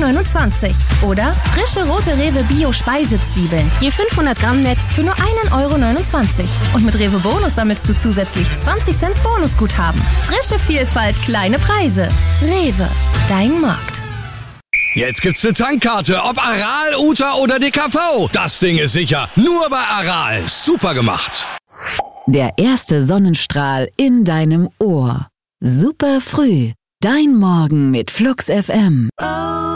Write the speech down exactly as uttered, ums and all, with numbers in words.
neunundzwanzig. Oder frische rote Rewe Bio-Speisezwiebeln. Je fünfhundert Gramm netzt für nur ein neunundzwanzig Euro. Und mit Rewe Bonus sammelst du zusätzlich zwanzig Cent Bonusguthaben. Frische Vielfalt, kleine Preise. Rewe, dein Markt. Jetzt gibt's eine Tankkarte, ob Aral, Uta oder D K V. Das Ding ist sicher, nur bei Aral. Super gemacht. Der erste Sonnenstrahl in deinem Ohr. Super früh. Dein Morgen mit Flux F M.